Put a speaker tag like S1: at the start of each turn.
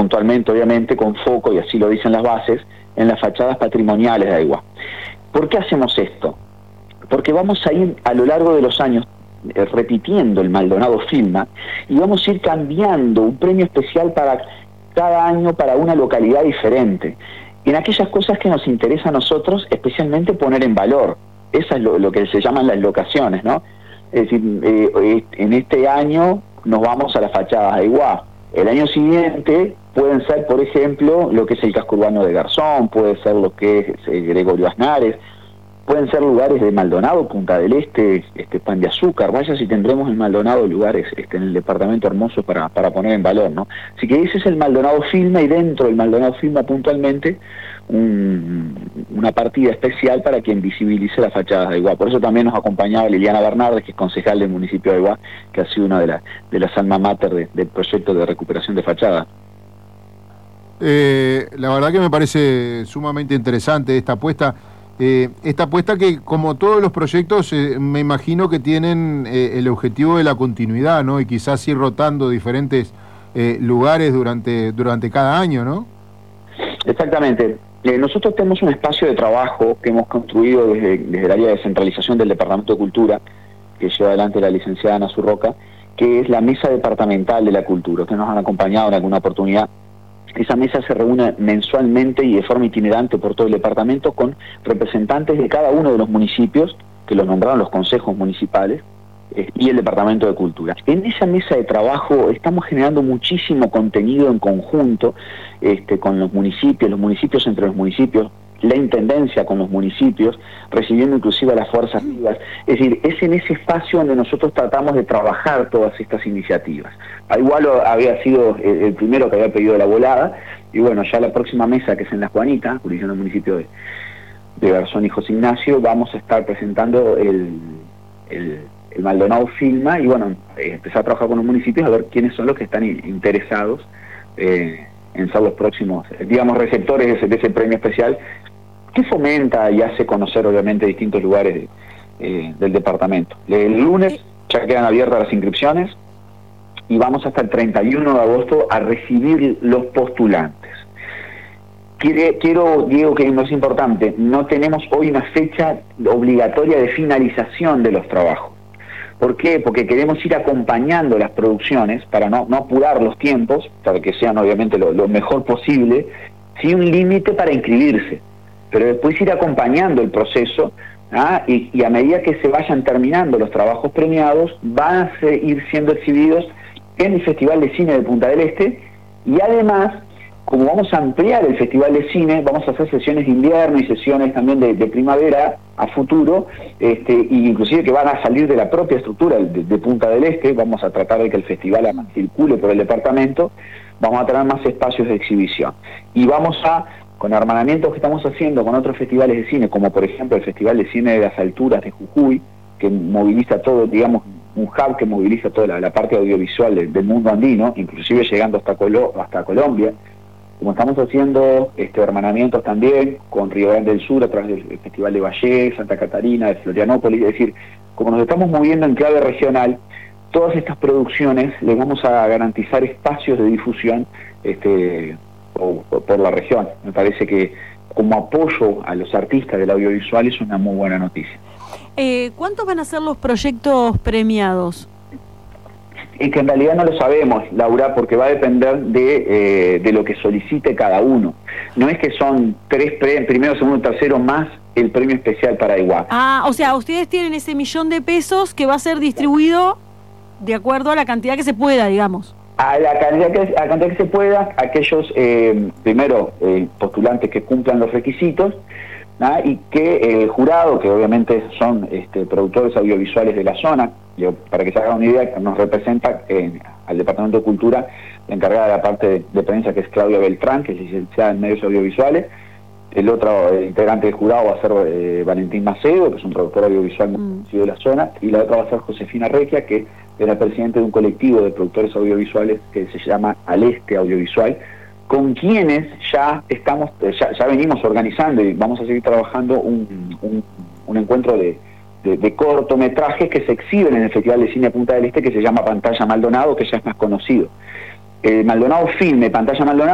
S1: puntualmente, obviamente, con foco, y así lo dicen las bases, en las fachadas patrimoniales de Aigua. ¿Por qué hacemos esto? Porque vamos a ir a lo largo de los años repitiendo el Maldonado Filma y vamos a ir cambiando un premio especial para cada año para una localidad diferente. En aquellas cosas que nos interesa a nosotros, especialmente poner en valor. Eso es lo que se llaman las locaciones, ¿no? Es decir, en este año nos vamos a las fachadas de Aigua. El año siguiente pueden ser, por ejemplo, lo que es el casco urbano de Garzón, puede ser lo que es Gregorio Aznares, pueden ser lugares de Maldonado, Punta del Este, Pan de Azúcar. Vaya si tendremos en Maldonado lugares en el departamento hermoso para poner en valor, ¿no? Así que ese es el Maldonado Filma, y dentro del Maldonado Filma puntualmente una partida especial para quien visibilice las fachadas de Aigua. Por eso también nos acompañaba Liliana Bernardes, que es concejal del municipio de Aigua, que ha sido una de las alma mater del proyecto de recuperación de fachadas.
S2: La verdad que me parece sumamente interesante esta apuesta. Esta apuesta que, como todos los proyectos, me imagino que tienen el objetivo de la continuidad, ¿no? Y quizás ir rotando diferentes lugares durante cada año, ¿no?
S1: Exactamente. Nosotros tenemos un espacio de trabajo que hemos construido desde el área de descentralización del Departamento de Cultura, que lleva adelante la licenciada Ana Zurroca, que es la Mesa Departamental de la Cultura. Ustedes nos han acompañado en alguna oportunidad. Esa mesa se reúne mensualmente y de forma itinerante por todo el departamento con representantes de cada uno de los municipios, que los nombraron los consejos municipales, y el Departamento de Cultura. En esa mesa de trabajo estamos generando muchísimo contenido en conjunto con los municipios entre los municipios, la intendencia con los municipios, recibiendo inclusive a las fuerzas vivas. Es decir, es en ese espacio donde nosotros tratamos de trabajar todas estas iniciativas. Igual había sido el primero que había pedido la volada, y bueno, ya la próxima mesa, que es en La Juanita, jurisdicción del municipio de Garzón y José Ignacio, vamos a estar presentando el Maldonado Filma, y bueno, empezar a trabajar con los municipios a ver quiénes son los que están interesados en ser los próximos, digamos, receptores de ese premio especial, que fomenta y hace conocer obviamente distintos lugares del departamento. El lunes ya quedan abiertas las inscripciones y vamos hasta el 31 de agosto a recibir los postulantes. Quiero, Diego, que es importante, no tenemos hoy una fecha obligatoria de finalización de los trabajos. ¿Por qué? Porque queremos ir acompañando las producciones para no apurar los tiempos, para que sean obviamente lo mejor posible, sin un límite para inscribirse, pero después ir acompañando el proceso, y a medida que se vayan terminando los trabajos premiados, van a ir siendo exhibidos en el Festival de Cine de Punta del Este, y además, como vamos a ampliar el Festival de Cine, vamos a hacer sesiones de invierno y sesiones también de primavera a futuro, y inclusive que van a salir de la propia estructura de Punta del Este. Vamos a tratar de que el festival circule por el departamento, vamos a tener más espacios de exhibición. Y vamos con hermanamientos que estamos haciendo con otros festivales de cine, como por ejemplo el Festival de Cine de las Alturas de Jujuy, que moviliza todo, digamos, un hub que moviliza toda la parte audiovisual del mundo andino, inclusive llegando hasta Colombia. Como estamos haciendo hermanamientos también con Río Grande del Sur a través del Festival de Valle, Santa Catarina, de Florianópolis, es decir, como nos estamos moviendo en clave regional, todas estas producciones les vamos a garantizar espacios de difusión por la región. Me parece que como apoyo a los artistas del audiovisual es una muy buena noticia.
S3: ¿Cuántos van a ser los proyectos premiados?
S1: Es que en realidad no lo sabemos, Laura, porque va a depender de lo que solicite cada uno. No es que son 3 primero, segundo, tercero más el premio especial para Aigua.
S3: O sea, ustedes tienen ese $1.000.000 que va a ser distribuido de acuerdo a la cantidad que se pueda, digamos.
S1: A la cantidad que se pueda, aquellos primero postulantes que cumplan los requisitos, y que el jurado, que obviamente son productores audiovisuales de la zona, para que se hagan una idea, nos representa al Departamento de Cultura la encargada de la parte de prensa, que es Claudia Beltrán, que es licenciada en medios audiovisuales. El otro integrante del jurado va a ser Valentín Macedo, que es un productor audiovisual muy conocido de la zona, y la otra va a ser Josefina Requia, que es la presidenta de un colectivo de productores audiovisuales que se llama Al Este Audiovisual, con quienes ya venimos organizando y vamos a seguir trabajando un encuentro de cortometrajes que se exhiben en el Festival de Cine Punta del Este, que se llama Pantalla Maldonado, que ya es más conocido. Maldonado Filme, Pantalla Maldonado,